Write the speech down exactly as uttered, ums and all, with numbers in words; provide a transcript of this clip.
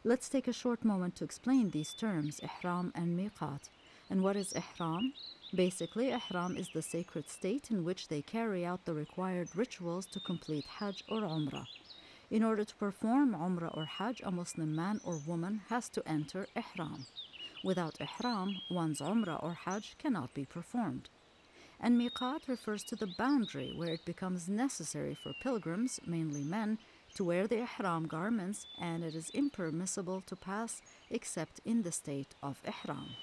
Let's take a short moment to explain these terms, ihram and miqat. And what is ihram? Basically, ihram is the sacred state in which they carry out the required rituals to complete Hajj or Umrah. In order to perform Umrah or Hajj, a Muslim man or woman has to enter ihram. Without ihram, one's Umrah or Hajj cannot be performed. And miqat refers to the boundary where it becomes necessary for pilgrims, mainly men, to wear the ihram garments, and it is impermissible to pass except in the state of ihram.